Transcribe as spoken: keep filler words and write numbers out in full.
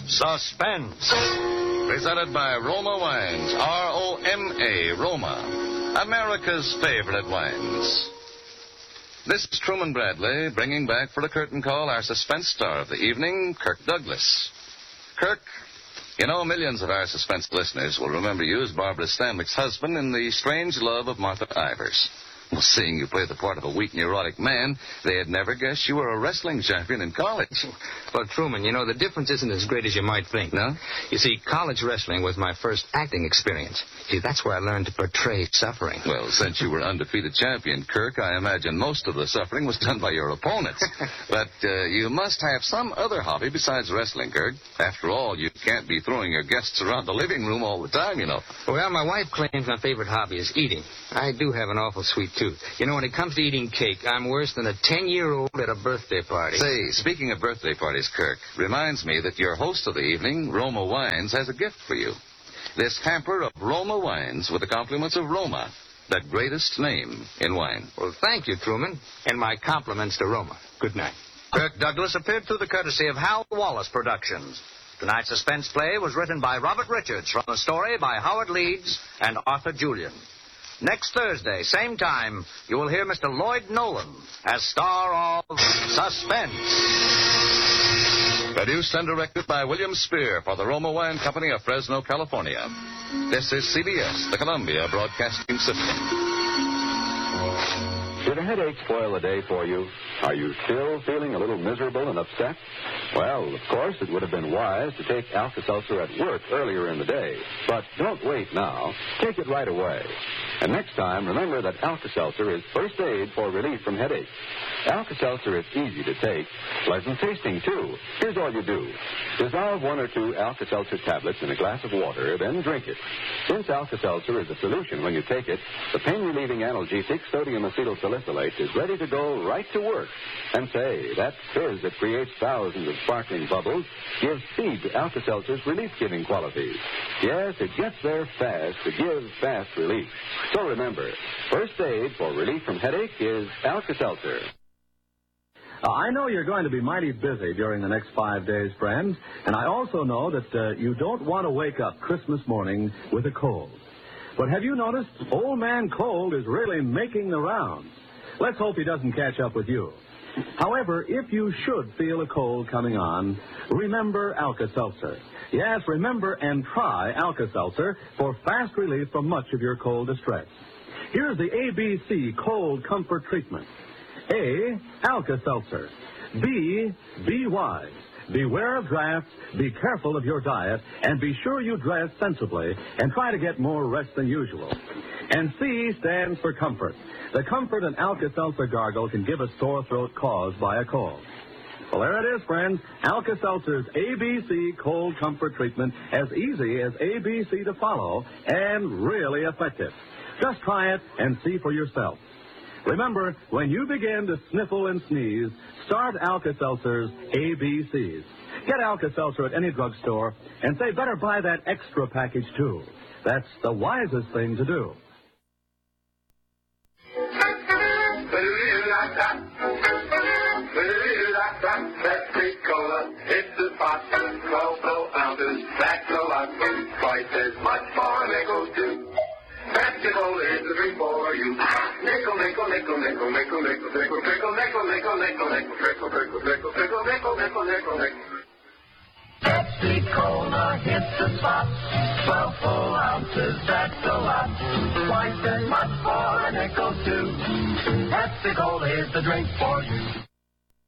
Suspense. Presented by Roma Wines, R O M A, Roma, America's favorite wines. This is Truman Bradley, bringing back for a curtain call our suspense star of the evening, Kirk Douglas. Kirk, you know, millions of our suspense listeners will remember you as Barbara Stanwyck's husband in The Strange Love of Martha Ivers. Well, seeing you play the part of a weak, neurotic man, they had never guessed you were a wrestling champion in college. Well, Truman, you know, the difference isn't as great as you might think. No? You see, college wrestling was my first acting experience. See, that's where I learned to portray suffering. Well, since you were undefeated champion, Kirk, I imagine most of the suffering was done by your opponents. But uh, you must have some other hobby besides wrestling, Kirk. After all, you can't be throwing your guests around the living room all the time, you know. Well, my wife claims my favorite hobby is eating. I do have an awful sweet tooth. You know, when it comes to eating cake, I'm worse than a ten-year-old at a birthday party. Say, speaking of birthday parties, Kirk, reminds me that your host of the evening, Roma Wines, has a gift for you. This hamper of Roma Wines with the compliments of Roma, the greatest name in wine. Well, thank you, Truman, and my compliments to Roma. Good night. Kirk Douglas appeared through the courtesy of Hal Wallace Productions. Tonight's suspense play was written by Robert Richards from a story by Howard Leeds and Arthur Julian. Next Thursday, same time, you will hear Mister Lloyd Nolan as star of Suspense. Produced and directed by William Spear for the Roma Wine Company of Fresno, California. This is C B S, the Columbia Broadcasting System. Did a headache spoil a day for you? Are you still feeling a little miserable and upset? Well, of course, it would have been wise to take Alka-Seltzer at work earlier in the day. But don't wait now. Take it right away. And next time, remember that Alka-Seltzer is first aid for relief from headache. Alka-Seltzer is easy to take, pleasant tasting, too. Here's all you do. Dissolve one or two Alka-Seltzer tablets in a glass of water, then drink it. Since Alka-Seltzer is a solution when you take it, the pain-relieving analgesic sodium acetylsalicylate is ready to go right to work. And say, that fizz that creates thousands of sparkling bubbles gives speed to Alka-Seltzer's relief-giving qualities. Yes, it gets there fast to give fast relief. So remember, first aid for relief from headache is Alka-Seltzer. Uh, I know you're going to be mighty busy during the next five days, friends, and I also know that uh, you don't want to wake up Christmas morning with a cold. But have you noticed Old Man Cold is really making the rounds? Let's hope he doesn't catch up with you. However, if you should feel a cold coming on, remember Alka-Seltzer. Yes, remember and try Alka-Seltzer for fast relief from much of your cold distress. Here's the A B C Cold Comfort Treatment. A, Alka-Seltzer. B, be wise. Beware of drafts, be careful of your diet, and be sure you dress sensibly and try to get more rest than usual. And C stands for comfort. The comfort an Alka-Seltzer gargle can give a sore throat caused by a cold. Well, there it is, friends. Alka-Seltzer's A B C Cold Comfort Treatment, as easy as A B C to follow and really effective. Just try it and see for yourself. Remember, when you begin to sniffle and sneeze, start Alka-Seltzer's A B Cs. Get Alka-Seltzer at any drugstore and say, better buy that extra package, too. That's the wisest thing to do. Pepsi-Cola, it's a pot, twelve ounces, that's a lot, twice as much for a nickel, too. Pepsi-Cola is the drink for you. Nickel, nickel, nickel, nickel, nickel, nickel, nickel, nickel, nickel, nickel, nickel, nickel, nickel, nickel, nickel, nickel, nickel, nickel, nickel, nickel. Pepsi-Cola hits the spot. Twelve full ounces, that's a lot. Twice as much for a nickel, too. Pepsi-Cola is the drink for you.